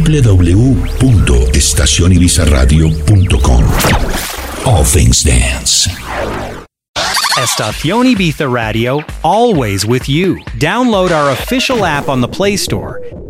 www.estacionibizaradio.com. All things dance. Estación Ibiza Radio, always with you. Download our official app on the Play Store